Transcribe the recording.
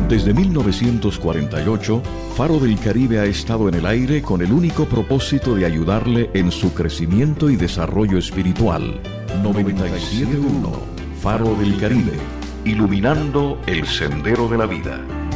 Desde 1948, Faro del Caribe ha estado en el aire con el único propósito de ayudarle en su crecimiento y desarrollo espiritual. 97.1 Faro del Caribe, iluminando el sendero de la vida.